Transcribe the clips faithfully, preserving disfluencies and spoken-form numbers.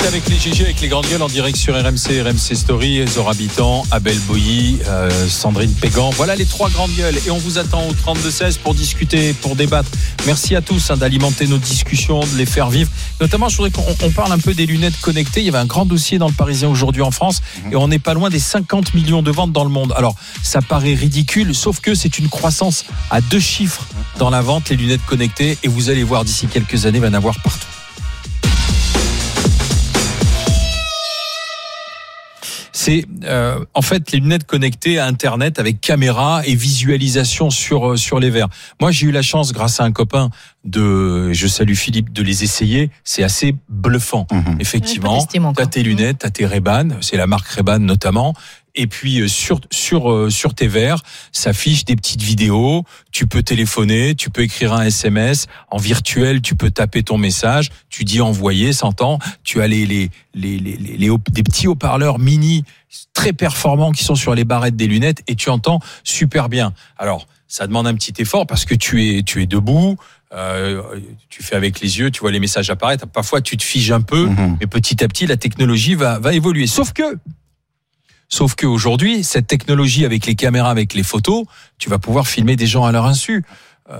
Avec les G G, avec les grandes gueules en direct sur R M C, R M C Story, Zora Bitan, Abel Boilly, euh, Sandrine Pégan. Voilà les trois grandes gueules et on vous attend au trente-deux seize pour discuter, pour débattre. Merci à tous hein, d'alimenter nos discussions, de les faire vivre. Notamment, je voudrais qu'on on parle un peu des lunettes connectées. Il y avait un grand dossier dans le Parisien aujourd'hui en France et on n'est pas loin des cinquante millions de ventes dans le monde. Alors, ça paraît ridicule, sauf que c'est une croissance à deux chiffres dans la vente, les lunettes connectées. Et vous allez voir, d'ici quelques années, il va y en avoir partout. C'est euh, en fait les lunettes connectées à Internet avec caméra et visualisation sur sur les verres. Moi, j'ai eu la chance, grâce à un copain, de, je salue Philippe, de les essayer. C'est assez bluffant. Mmh. Effectivement, t'as tes lunettes, t'as tes Ray-Ban, c'est la marque Ray-Ban notamment. Et puis sur sur sur tes verres, s'affichent des petites vidéos. Tu peux téléphoner, tu peux écrire un S M S en virtuel, tu peux taper ton message. Tu dis envoyer, s'entend. Tu as les les les les, les, les des petits haut-parleurs mini très performants qui sont sur les barrettes des lunettes et tu entends super bien. Alors ça demande un petit effort parce que tu es tu es debout. Euh, tu fais avec les yeux, tu vois les messages apparaître. Parfois tu te figes un peu, mmh. mais petit à petit la technologie va va évoluer. Sauf que Sauf qu'aujourd'hui, cette technologie avec les caméras, avec les photos, tu vas pouvoir filmer des gens à leur insu. Euh,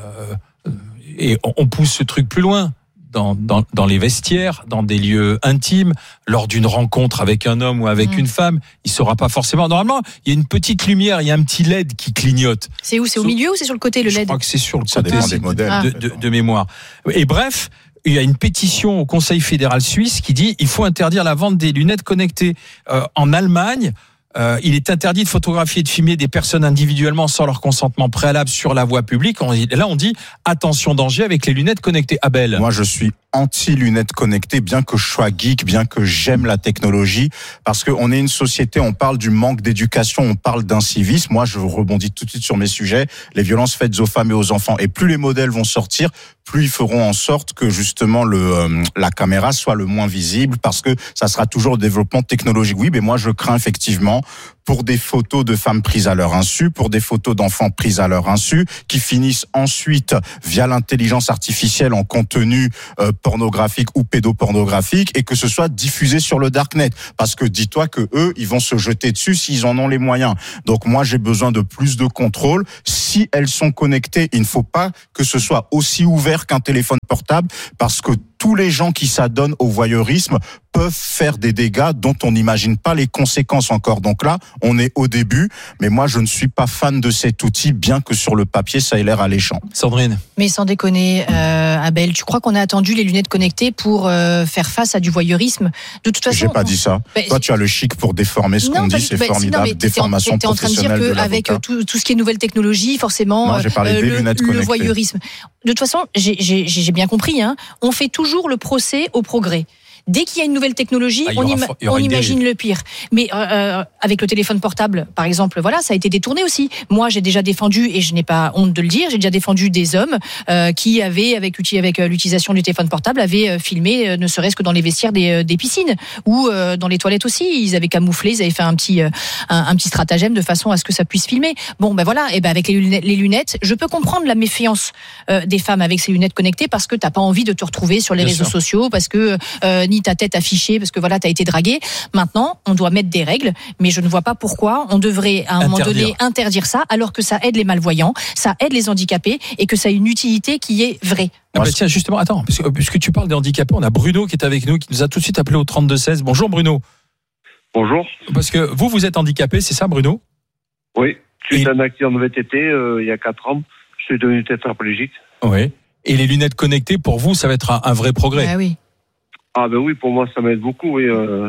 et on, on pousse ce truc plus loin. Dans, dans, dans les vestiaires, dans des lieux intimes, lors d'une rencontre avec un homme ou avec mmh. une femme, il saura pas forcément. Normalement, il y a une petite lumière, il y a un petit L E D qui clignote. C'est où ? C'est au milieu ou c'est sur le côté le L E D ? Je crois que c'est sur le Ça côté dépend des modèles. de, de, de mémoire. Et bref, il y a une pétition au Conseil fédéral suisse qui dit il faut interdire la vente des lunettes connectées. Euh, en Allemagne, Euh, il est interdit de photographier et de filmer des personnes individuellement sans leur consentement préalable sur la voie publique. On, là, on dit attention danger avec les lunettes connectées. Abel. Moi, je suis anti-lunettes connectées, bien que je sois geek, bien que j'aime la technologie, parce qu'on est une société, on parle du manque d'éducation, on parle d'incivisme. Moi, je rebondis tout de suite sur mes sujets, les violences faites aux femmes et aux enfants. Et plus les modèles vont sortir, plus ils feront en sorte que justement le euh, la caméra soit le moins visible, parce que ça sera toujours le développement technologique. Oui, mais moi, je crains effectivement pour des photos de femmes prises à leur insu, pour des photos d'enfants prises à leur insu, qui finissent ensuite via l'intelligence artificielle en contenu euh, pornographique ou pédopornographique, et que ce soit diffusé sur le darknet. Parce que dis-toi que eux, ils vont se jeter dessus s'ils en ont les moyens. Donc moi, j'ai besoin de plus de contrôle. Si elles sont connectées, il ne faut pas que ce soit aussi ouvert qu'un téléphone portable, parce que tous les gens qui s'adonnent au voyeurisme peuvent faire des dégâts dont on n'imagine pas les conséquences encore. Donc là, on est au début, mais moi, je ne suis pas fan de cet outil, bien que sur le papier, ça ait l'air alléchant. Sandrine. Mais sans déconner, euh, Abel, tu crois qu'on a attendu les lunettes connectées pour euh, faire face à du voyeurisme ? De toute façon, j'ai pas dit ça. Bah, Toi, tu as le chic pour déformer ce non, qu'on dit, c'est bah, formidable. Non, déformation t'étais en, t'étais professionnelle en train de de dire l'avocat. qu'avec tout, tout ce qui est nouvelle technologie, forcément, non, j'ai parlé euh, des le, lunettes le connectées. voyeurisme. De toute façon, j'ai, j'ai, j'ai bien compris. Hein, on fait toujours le procès au progrès. Dès qu'il y a une nouvelle technologie, ah, on, aura, ima- on imagine dérive. le pire. Mais euh, avec le téléphone portable, par exemple, voilà, ça a été détourné aussi. Moi, j'ai déjà défendu, et je n'ai pas honte de le dire, j'ai déjà défendu des hommes euh, qui avaient, avec, avec euh, l'utilisation du téléphone portable, avaient euh, filmé, euh, ne serait-ce que dans les vestiaires des, euh, des piscines ou euh, dans les toilettes aussi. Ils avaient camouflé, ils avaient fait un petit, euh, un, un petit stratagème de façon à ce que ça puisse filmer. Bon, ben voilà. Et ben avec les lunettes, les lunettes, je peux comprendre la méfiance euh, des femmes avec ces lunettes connectées, parce que t'as pas envie de te retrouver sur les Bien réseaux sûr. sociaux, parce que euh, ni ta tête affichée, parce que voilà, t'as été dragué. Maintenant, on doit mettre des règles, mais je ne vois pas pourquoi on devrait à un moment Interdire. donné interdire ça, alors que ça aide les malvoyants, ça aide les handicapés, et que ça a une utilité qui est vraie. Ah bah tiens, justement, attends, puisque, puisque tu parles des handicapés, on a Bruno qui est avec nous, qui nous a tout de suite appelé au trente-deux seize. Bonjour Bruno. Bonjour. Parce que vous, vous êtes handicapé, c'est ça Bruno ? Oui, je suis Et- un accident de V T T euh, il y a quatre ans. Je suis devenu tétraplégique. Oui. Et les lunettes connectées, pour vous, ça va être un, un vrai progrès. Ah oui. Ah ben oui, pour moi ça m'aide beaucoup. Oui, euh,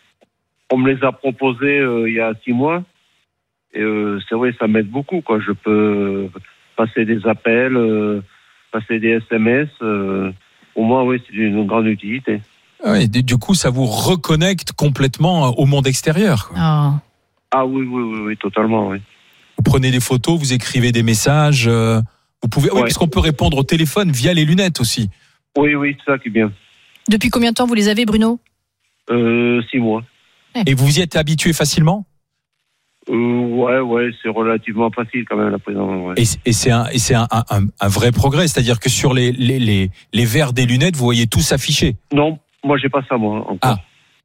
on me les a proposées euh, il y a six mois. Et euh, c'est vrai, ça m'aide beaucoup, quoi. Je peux passer des appels, euh, passer des S M S. Euh, pour moi, oui, c'est d'une grande utilité. Ouais, du coup, ça vous reconnecte complètement au monde extérieur, quoi. Oh. Ah oui, oui, oui, oui, totalement, oui. Vous prenez des photos, vous écrivez des messages. euh, vous pouvez, oui, Ouais. parce qu'on peut répondre au téléphone via les lunettes aussi. Oui, oui, c'est ça qui est bien. Depuis combien de temps vous les avez, Bruno ? Euh, six mois. Et vous y êtes habitué facilement ? Euh, ouais, ouais, c'est relativement facile quand même, la prise en main, ouais. Et, c'est- et c'est un, et c'est un, un, un vrai progrès, c'est-à-dire que sur les, les, les, les verres des lunettes, vous voyez tout s'afficher. Non, moi j'ai pas ça, moi, encore. Ah.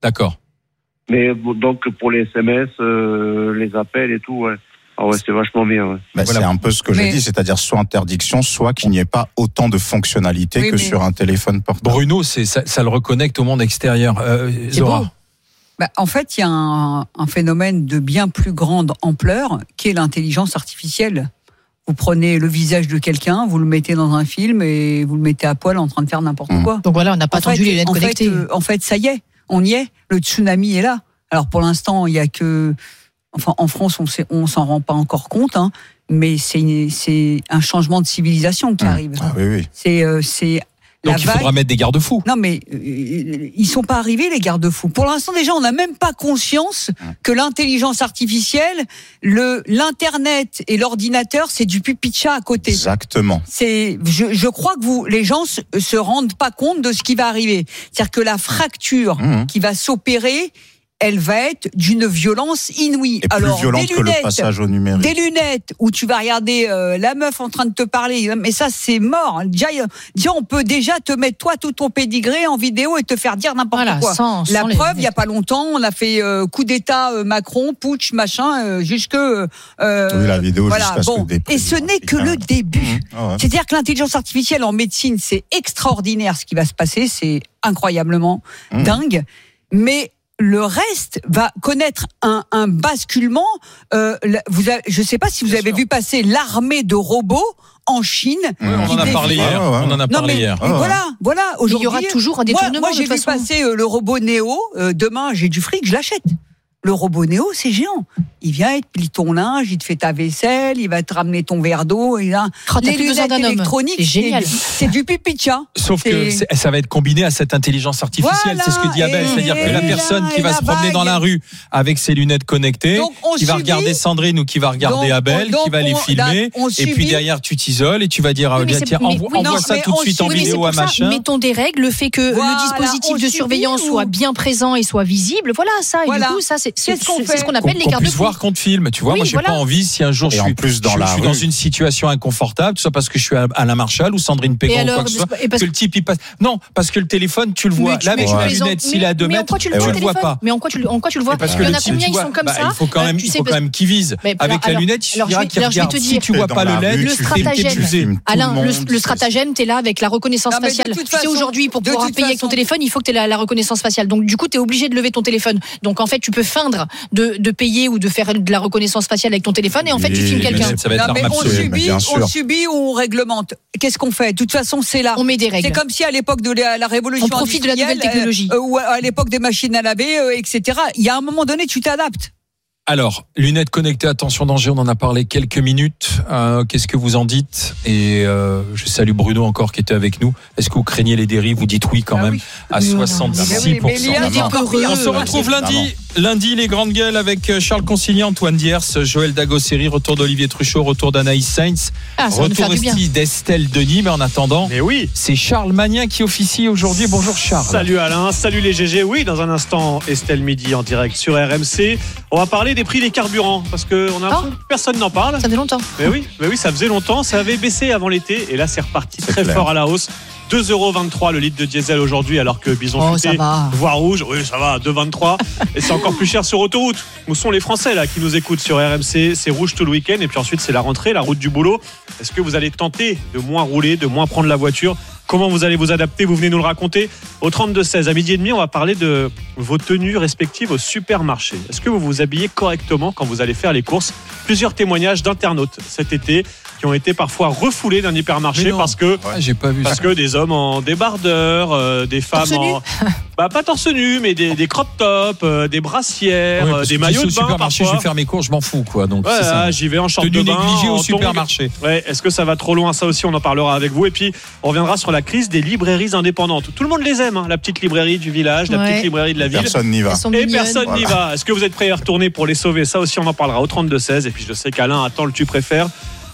D'accord. Mais donc pour les S M S, euh, les appels et tout, ouais. Ah ouais, c'est vachement bien. Ouais. Bah, Voilà. C'est un peu ce que Mais... j'ai dit, c'est-à-dire soit interdiction, soit qu'il n'y ait pas autant de fonctionnalités oui, que mais... sur un téléphone portable. Bruno, c'est, ça, ça le reconnecte au monde extérieur. Euh, C'est Zora. beau. Bah, en fait, il y a un, un phénomène de bien plus grande ampleur qui est l'intelligence artificielle. Vous prenez le visage de quelqu'un, vous le mettez dans un film et vous le mettez à poil en train de faire n'importe Mmh. quoi. Donc voilà, on n'a pas En attendu fait, les lunettes en connectées. Fait, euh, en fait, ça y est, on y est. Le tsunami est là. Alors pour l'instant, il y a que, enfin, en France, on sait, on s'en rend pas encore compte, hein, mais c'est, une, c'est un changement de civilisation qui Mmh. arrive. Ah oui, oui. C'est, euh, c'est Donc la il faudra vague. mettre des garde-fous. Non, mais euh, ils sont pas arrivés, les garde-fous. Pour l'instant, déjà, on n'a même pas conscience que l'intelligence artificielle, le l'internet et l'ordinateur, c'est du pipi de chat à côté. Exactement. C'est, je, je crois que vous, les gens se, se rendent pas compte de ce qui va arriver. C'est-à-dire que la fracture Mmh. qui va s'opérer, elle va être d'une violence inouïe. Et plus Alors, violente des que le lunettes, passage au numérique. des lunettes où tu vas regarder euh, la meuf en train de te parler, mais ça c'est mort. Déjà, déjà, on peut déjà te mettre toi tout ton pédigré en vidéo et te faire dire n'importe Voilà, quoi. sans, La sans les preuve, il y a lunettes. pas longtemps, on a fait euh, coup d'État euh, Macron, putsch, machin, euh, jusque. Euh, Oui, la vidéo voilà. jusqu'à ce Bon, que des et ce n'est que présidents le début. Mmh. Ah ouais. C'est-à-dire que l'intelligence artificielle en médecine, c'est extraordinaire ce qui va se passer, c'est incroyablement Mmh. dingue. Mais le reste va connaître un, un basculement. Euh, la- vous avez, je ne sais pas si vous Bien avez sûr. vu passer l'armée de robots en Chine. Oui, On qui en a défile- parlé hier. Ah ouais. On en a Non parlé mais, hier. mais Ah ouais. voilà, voilà. Mais il y Aujourd'hui, aura toujours un moi, détournement moi de j'ai toute vu façon. passer euh, le robot Néo. Euh, demain, j'ai du fric, je l'achète. Le robot Néo, c'est géant. Il vient, il te plie ton linge, il te fait ta vaisselle, il va te ramener ton verre d'eau. Et là, Oh, t'as les plus besoin lunettes d'un homme. électroniques, C'est génial. c'est du pipi de chat. Sauf que C'est- c'est- ça va être combiné à cette intelligence artificielle. Voilà, c'est ce que dit Abel. et- C'est-à-dire que et la là, personne qui et va la se promener dans vague. la rue avec ses lunettes connectées, Donc, on qui va subit- regarder Sandrine ou qui va regarder Donc, Abel, donc, qui va les on- filmer, on et puis subit- derrière tu t'isoles et tu vas dire ah, Oui, mais bien, c'est- tiens, mais- envoie, oui, envoie non, ça mais tout de on suite en subit- Oui, mais c'est vidéo à pour ça, machin. mettons des règles, le fait que Voilà, le dispositif on de subit surveillance ou- soit bien présent et soit visible. Voilà ça. Et Voilà. du coup, ça, c'est c'est- Qu'est-ce qu'on c'est- fait c'est ce qu'on Qu'on appelle les qu'on puisse garde-fous. voir qu'on te filme, tu vois. Oui, moi, j'ai voilà. pas envie si un jour Et je en suis, plus, dans je, la je suis dans rue. une situation inconfortable, soit parce que je suis à Alain Marchal ou Sandrine Pégan Et ou alors, quoi que ce soit, et parce que le type il passe. Non, parce que le téléphone, tu le vois. Mais tu- Là, avec mais tu la plaisantes. lunette, s'il est à deux Mais en mètres, quoi tu le tu vois, le au vois téléphone pas. Mais en quoi tu le, en quoi tu le vois Et parce Il que y en le a type, combien tu ils vois, sont comme bah, ça il faut quand Euh, même, tu il sais, faut parce- quand même qu'ils visent. Mais Avec la alors- lunette, il alors, suffira je vais- qu'il alors, je vais regarde. te Si dire- tu vois Dans pas la le L E D, rue, le tu filmes, stratagème. tu filmes tout Alain, le le, monde, le c'est- stratagème, t'es là avec la reconnaissance Non, mais de faciale. toute Tu sais, façon- aujourd'hui, pour de pouvoir toute payer avec ton façon- téléphone, il faut que tu aies la, la reconnaissance faciale. Donc, du coup, tu es obligé de lever ton téléphone. Donc, en fait, tu peux feindre de, de payer ou de faire de la reconnaissance faciale avec ton téléphone et en fait, tu Oui, filmes mais quelqu'un. Ça va être Non, mais l'arme on absolue. subit, bien on sûr. subit ou on réglemente. Qu'est-ce qu'on fait? De toute façon, c'est là. On met des C'est règles. comme si à l'époque de la, la révolution On profite de la nouvelle industrielle, technologie. euh, ou à l'époque des machines à laver, euh, et cetera. Il y a un moment donné, tu t'adaptes. Alors, lunettes connectées, attention danger, on en a parlé quelques minutes. Euh, Qu'est-ce que vous en dites? Et euh, je salue Bruno encore qui était avec nous. Est-ce que vous craignez les dérives? Vous dites oui quand Ah même oui. à Mais non, soixante-six pour cent. mais Léa, On est encore heureux. pire. On se retrouve lundi. Lundi, les grandes gueules avec Charles Consigny, Antoine Diers, Joël Dagosseri, retour d'Olivier Truchot, retour d'Anaïs Sainz, Ah, ça va nous retour faire du bien. aussi d'Estelle Denis. Mais en attendant, Mais oui. c'est Charles Magnin qui officie aujourd'hui. Bonjour Charles. Salut Alain, salut les G G. Oui, dans un instant, Estelle Midi en direct sur R M C. On va parler des prix des carburants parce que on a l'impression que personne n'en parle. Ça fait longtemps. Mais oui, mais oui, ça faisait longtemps. Ça avait baissé avant l'été et là, c'est reparti C'est très clair. fort à la hausse. deux euros vingt-trois le litre de diesel aujourd'hui, alors que Bison Oh, Futé, ça va. voire rouge, oui, ça va, deux euros vingt-trois. Et c'est encore plus cher sur autoroute. Où sont les Français là qui nous écoutent sur R M C? C'est rouge tout le week-end et puis ensuite c'est la rentrée, la route du boulot. Est-ce que vous allez tenter de moins rouler, de moins prendre la voiture? Comment vous allez vous adapter? Vous venez nous le raconter. Au trente-deux seize, à midi et demi, on va parler de vos tenues respectives au supermarché. Est-ce que vous vous habillez correctement quand vous allez faire les courses? Plusieurs témoignages d'internautes cet été qui ont été parfois refoulés d'un Mais hypermarché non. parce que Ah, j'ai pas vu parce ça. que des hommes en débardeur, euh, des femmes Torse nu. en bah pas torse nu, mais des, des crop tops, euh, des brassières, Ouais, euh, parce des que maillots si de c'est bain au supermarché, je parfois. vais faire mes courses, je m'en fous quoi. Donc Ouais, c'est ça. là, j'y vais en short Tenue de bain, négligée en au tongs. supermarché. Ouais, est-ce que ça va trop loin? Ça aussi, on en parlera avec vous. Et puis, on reviendra sur la crise des librairies indépendantes. Tout le monde les aime, hein, la petite librairie du village, la Ouais. petite librairie de la ville. Personne n'y va. Elles sont Et mignonnes. personne n'y va. Est-ce que vous êtes prêts à retourner pour les sauver? Ça aussi, on en parlera au trente-deux seize. Et puis, je sais qu'Alain attend le tu préfères.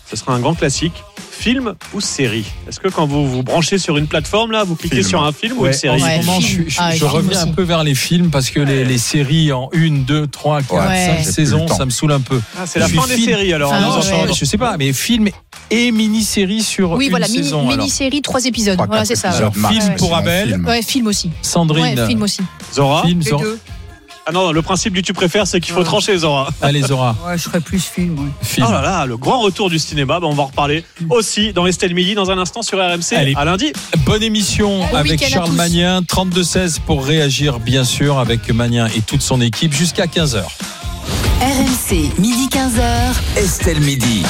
ce sera un grand classique. Film ou série? Est-ce que quand vous vous branchez sur une plateforme, là, vous cliquez Film. sur un film ou Ouais, une série? en Ouais, ce moment, je, film. je- Ah, je film reviens aussi. un peu vers les films parce que les, les séries en une, deux, trois, quatre, Ouais. cinq J'ai plus saisons, le temps. ça me saoule un peu. Ah, c'est la Je fin suis des film. séries alors. Ah, à nous ouais. entendre. Je sais pas, mais film et mini-série sur Oui, une voilà, mini, saison. alors. mini-série, trois épisodes. Trois, Voilà, quatre c'est ça. épisodes ouais. max, Film mais pour sinon, Abel. film. Ouais, film aussi. Sandrine, Ouais, film aussi. Zora? film, Les Zora. deux. Ah non, le principe du tu préfères, c'est qu'il faut Ouais. trancher, Zora. Allez, Zora, Ouais, je ferais plus film. Ouais. film. Oh là là, le grand retour du cinéma, bah, on va en reparler aussi dans Estelle Midi dans un instant sur R M C. Allez. À lundi. Bonne émission Bon avec week-end à Charles tous. Magnien, trente-deux seize pour réagir, bien sûr, avec Magnien et toute son équipe jusqu'à quinze heures. R M C, midi quinze heures. Estelle Midi.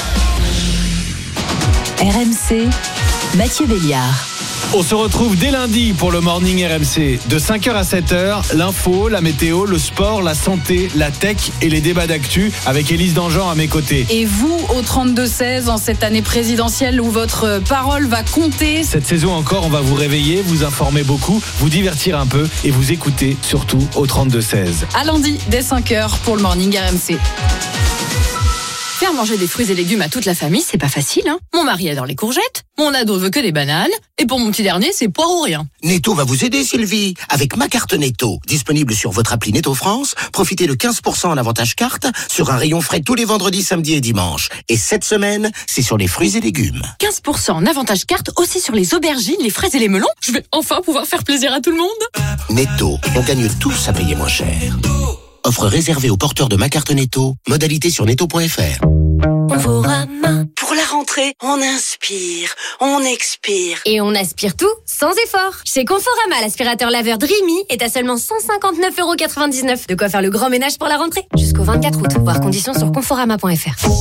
R M C, Mathieu Béliard. On se retrouve dès lundi pour le Morning R M C. De cinq heures à sept heures, l'info, la météo, le sport, la santé, la tech et les débats d'actu avec Élise Dangean à mes côtés. Et vous, au trente-deux seize, en cette année présidentielle où votre parole va compter. Cette saison encore, on va vous réveiller, vous informer beaucoup, vous divertir un peu et vous écouter surtout au trente-deux seize. À lundi, dès cinq heures, pour le Morning R M C. Faire manger des fruits et légumes à toute la famille, c'est pas facile, hein. Mon mari adore les courgettes, mon ado veut que des bananes, et pour mon petit dernier, c'est poire ou rien. Netto va vous aider, Sylvie, avec ma carte Netto. Disponible sur votre appli Netto France, profitez de quinze pour cent en avantage carte sur un rayon frais tous les vendredis, samedis et dimanches. Et cette semaine, c'est sur les fruits et légumes. quinze pour cent en avantage carte aussi sur les aubergines, les fraises et les melons. Je vais enfin pouvoir faire plaisir à tout le monde. Netto, on gagne tous à payer moins cher. Offre réservée aux porteurs de ma carte Netto. Modalité sur netto point f r. Conforama. Pour la rentrée, on inspire, on expire. Et on aspire tout sans effort. Chez Conforama, l'aspirateur laveur Dreamy est à seulement cent cinquante-neuf euros quatre-vingt-dix-neuf. De quoi faire le grand ménage pour la rentrée. Jusqu'au vingt-quatre août. Voir conditions sur conforama point f r.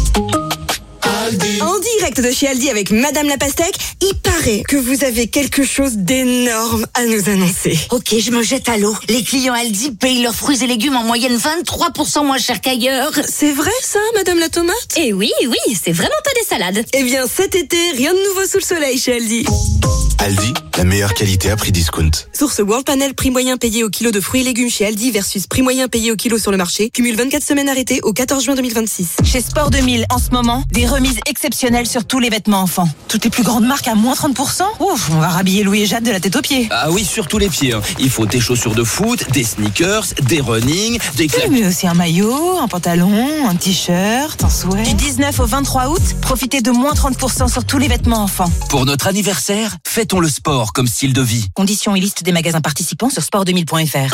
En direct de chez Aldi avec Madame la Pastèque, il paraît que vous avez quelque chose d'énorme à nous annoncer. Ok, je me jette à l'eau. Les clients Aldi payent leurs fruits et légumes en moyenne vingt-trois pour cent moins cher qu'ailleurs. C'est vrai ça, Madame la Tomate? Eh oui, oui, c'est vraiment pas des salades. Eh bien, cet été, rien de nouveau sous le soleil chez Aldi. Aldi, la meilleure qualité à prix discount. Source World Panel, prix moyen payé au kilo de fruits et légumes chez Aldi versus prix moyen payé au kilo sur le marché. Cumule vingt-quatre semaines arrêtées au quatorze juin deux mille vingt-six. Chez Sport deux mille, en ce moment, des remises exceptionnelles sur tous les vêtements enfants. Toutes les plus grandes marques à moins trente pour cent. Ouf, on va rhabiller Louis et Jade de la tête aux pieds. Ah oui, surtout les pieds. hein. Il faut des chaussures de foot, des sneakers, des running, des Oui, claques. mais aussi un maillot, un pantalon, un t-shirt, un sweat. Du dix-neuf au vingt-trois août, profitez de moins trente pour cent sur tous les vêtements enfants. Pour notre anniversaire, fêtons le sport comme style de vie. Conditions et liste des magasins participants sur sport deux mille point f r.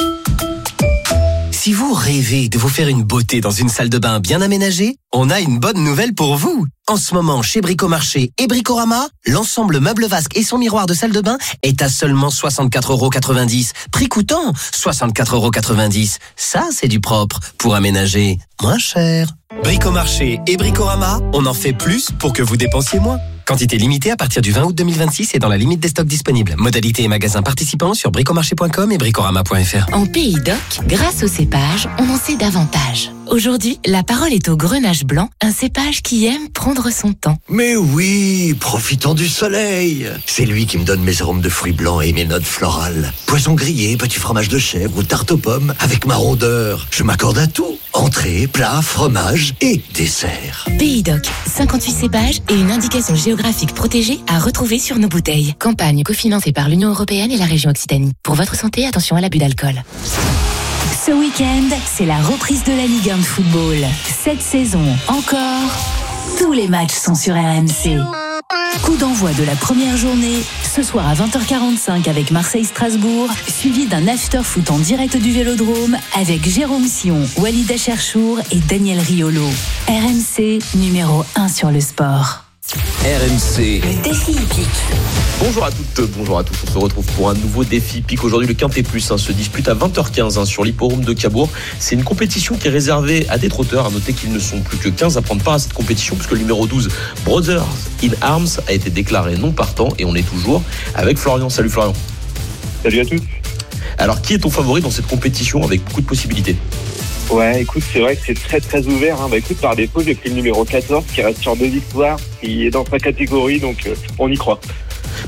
Si vous rêvez de vous faire une beauté dans une salle de bain bien aménagée, on a une bonne nouvelle pour vous. En ce moment, chez Bricomarché et Bricorama, l'ensemble meuble vasque et son miroir de salle de bain est à seulement soixante-quatre euros quatre-vingt-dix. Prix coûtant soixante-quatre euros quatre-vingt-dix. Ça, c'est du propre pour aménager moins cher. Bricomarché et Bricorama, on en fait plus pour que vous dépensiez moins. Quantité limitée à partir du vingt août deux mille vingt-six et dans la limite des stocks disponibles. Modalités et magasins participants sur bricomarché point com et bricorama point f r. En Pays d'Oc, grâce au cépage, on en sait davantage. Aujourd'hui, la parole est au grenache blanc, un cépage qui aime prendre son temps. Mais oui, profitons du soleil. C'est lui qui me donne mes arômes de fruits blancs et mes notes florales. Poisson grillé, petit fromage de chèvre ou tarte aux pommes avec ma rondeur. Je m'accorde à tout. Entrée, plat, fromage et dessert. Pays d'Oc, cinquante-huit cépages et une indication géographique protégée à retrouver sur nos bouteilles. Campagne cofinancée par l'Union européenne et la région Occitanie. Pour votre santé, attention à l'abus d'alcool. Ce week-end, c'est la reprise de la Ligue un de football. Cette saison encore, tous les matchs sont sur R M C. Coup d'envoi de la première journée, ce soir à vingt heures quarante-cinq avec Marseille-Strasbourg, suivi d'un after-foot en direct du Vélodrome avec Jérôme Sion, Walid Acharchour et Daniel Riolo. R M C, numéro un sur le sport. R M C. Défi hippique. Bonjour à toutes, bonjour à tous. On se retrouve pour un nouveau défi hippique. Aujourd'hui, le Quintet Plus hein, se dispute à vingt heures quinze hein, sur l'hipporome de Cabourg. C'est une compétition qui est réservée à des trotteurs. À noter qu'ils ne sont plus que quinze à prendre part à cette compétition puisque le numéro douze, Brothers in Arms, a été déclaré non partant et on est toujours avec Florian. Salut Florian. Salut à tous. Alors, qui est ton favori dans cette compétition avec beaucoup de possibilités? Ouais, écoute, c'est vrai que c'est très très ouvert. Hein. Bah écoute, par défaut, j'ai pris le numéro quatorze qui reste sur deux victoires, qui est dans sa catégorie, donc euh, on y croit.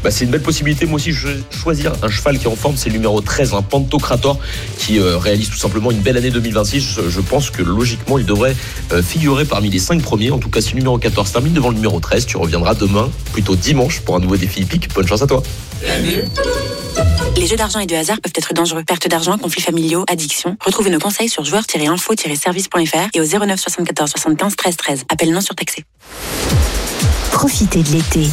Bah, c'est une belle possibilité. Moi aussi, je vais choisir un cheval qui est en forme. C'est le numéro treize, un Pantocrator, qui euh, réalise tout simplement une belle année deux mille vingt-six. Je, je pense que logiquement, il devrait euh, figurer parmi les cinq premiers. En tout cas, si le numéro quatorze termine devant le numéro treize, tu reviendras demain, plutôt dimanche, pour un nouveau défi hippique. Bonne chance à toi. Les jeux d'argent et de hasard peuvent être dangereux. Perte d'argent, conflits familiaux, addiction. Retrouvez nos conseils sur joueurs tiret info tiret service point f r et au zéro neuf soixante-quatorze soixante-quinze treize treize. Appel non surtaxé. Profitez de l'été